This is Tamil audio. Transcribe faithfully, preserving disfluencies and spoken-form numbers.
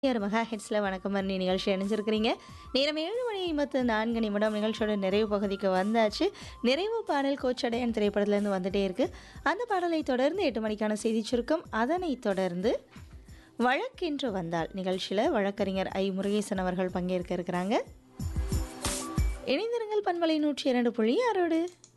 யார் மெகா ஹிட்ஸ்ல வணக்கம் மரணி நிகழ்ச்சி இணைஞ்சிருக்கிறீங்க. நேரம் ஏழு மணி ஐம்பத்து நான்கு நிமிடம். நிகழ்ச்சியோட நிறைவு பகுதிக்கு வந்தாச்சு. நிறைவு பாடல் கோச்சடையன் திரைப்படத்துலேருந்து வந்துட்டே இருக்கு. அந்த பாடலை தொடர்ந்து எட்டு மணிக்கான செய்தி சுருக்கம். அதனைத் தொடர்ந்து வழக்கென்று வந்தால் நிகழ்ச்சியில் வழக்கறிஞர் ஐ முருகேசன் அவர்கள் பங்கேற்க இருக்கிறாங்க. இணைந்திருங்கள் பண்பலை நூற்றி இரண்டு புள்ளி ஆறோடு.